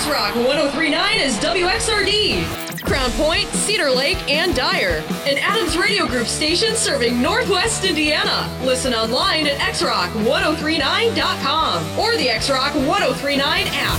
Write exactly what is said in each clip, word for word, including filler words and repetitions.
X-Rock one oh three point nine is W X R D. Crown Point, Cedar Lake, and Dyer. An Adams Radio Group station serving Northwest Indiana. Listen online at x rock ten thirty-nine dot com or the X-Rock ten thirty-nine app.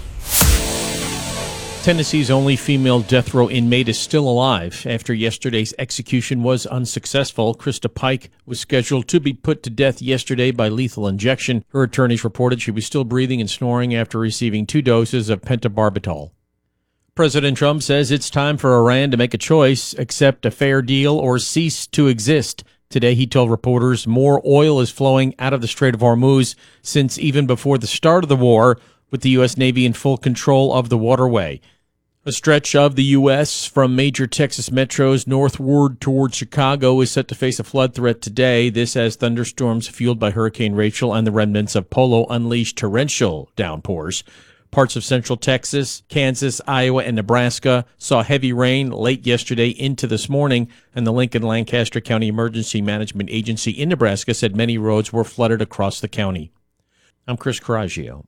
Tennessee's only female death row inmate is still alive. After yesterday's execution was unsuccessful, Krista Pike was scheduled to be put to death yesterday by lethal injection. Her attorneys reported she was still breathing and snoring after receiving two doses of pentobarbital. President Trump says it's time for Iran to make a choice, accept a fair deal or cease to exist. Today, he told reporters more oil is flowing out of the Strait of Hormuz since even before the start of the war, with the U S. Navy in full control of the waterway. A stretch of the U S from major Texas metros northward towards Chicago is set to face a flood threat today. This as thunderstorms fueled by Hurricane Rachel and the remnants of Polo unleashed torrential downpours. Parts of central Texas, Kansas, Iowa, and Nebraska saw heavy rain late yesterday into this morning, and the Lincoln-Lancaster County Emergency Management Agency in Nebraska said many roads were flooded across the county. I'm Chris Coraggio.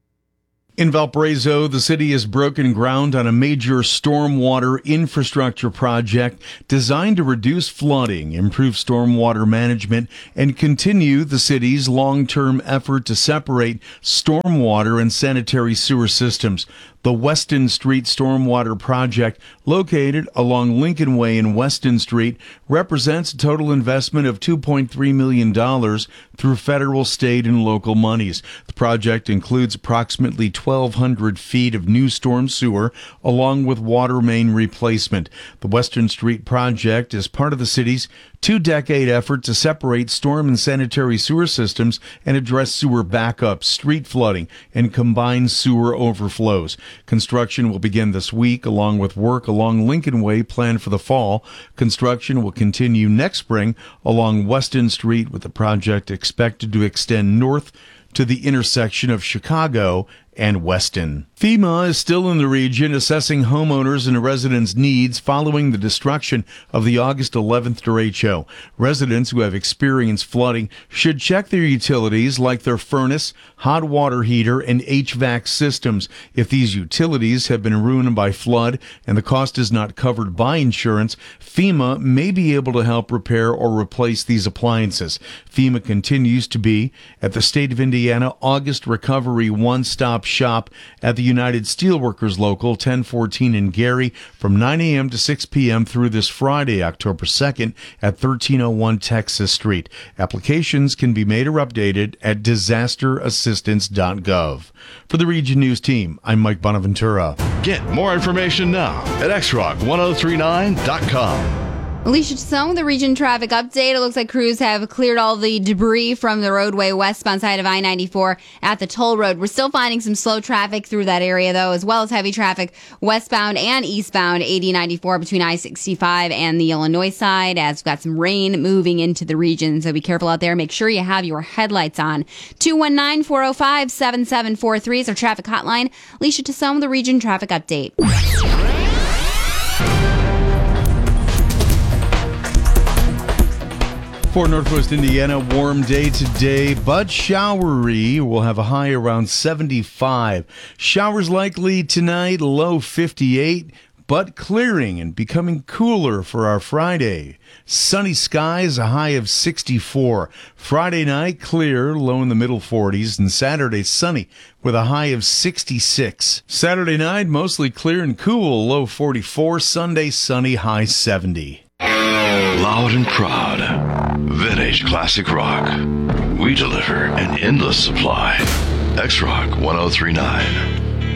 In Valparaiso, the city has broken ground on a major stormwater infrastructure project designed to reduce flooding, improve stormwater management, and continue the city's long-term effort to separate stormwater and sanitary sewer systems. The Weston Street Stormwater Project, located along Lincoln Way and Weston Street, represents a total investment of two point three million dollars through federal, state, and local monies. The project includes approximately twelve hundred feet of new storm sewer, along with water main replacement. The Weston Street Project is part of the city's two-decade effort to separate storm and sanitary sewer systems and address sewer backup, street flooding, and combined sewer overflows. Construction will begin this week, along with work along Lincoln Way planned for the fall. Construction will continue next spring along Weston Street, with the project expected to extend north to the intersection of Chicago and Weston. FEMA is still in the region assessing homeowners and residents' needs following the destruction of the August eleventh derecho. Residents who have experienced flooding should check their utilities like their furnace, hot water heater, and H V A C systems. If these utilities have been ruined by flood and the cost is not covered by insurance, FEMA may be able to help repair or replace these appliances. FEMA continues to be at the State of Indiana August Recovery One-Stop Shop at the United Steelworkers Local ten fourteen in Gary from nine a.m. to six p.m. through this Friday, October second at thirteen oh one Texas Street. Applications can be made or updated at disaster assistance dot gov. For the Region News team, I'm Mike Bonaventura. Get more information now at x rock ten thirty-nine dot com. Alicia Tassone, the Region Traffic Update. It looks like crews have cleared all the debris from the roadway westbound side of I ninety-four at the toll road. We're still finding some slow traffic through that area, though, as well as heavy traffic westbound and eastbound eighty ninety-four between I sixty-five and the Illinois side, as we've got some rain moving into the region. So be careful out there. Make sure you have your headlights on. two one nine, four oh five, seven seven four three is our traffic hotline. Alicia Tassone, the Region Traffic Update. For Northwest Indiana, warm day today, but showery. We'll have a high around seventy-five. Showers likely tonight, low fifty-eight, but clearing and becoming cooler for our Friday. Sunny skies, a high of sixty-four. Friday night, clear, low in the middle forties, and Saturday, sunny with a high of sixty-six. Saturday night, mostly clear and cool, low forty-four. Sunday, sunny, high seventy. Loud and proud, vintage classic rock. We deliver an endless supply. X-Rock ten thirty-nine.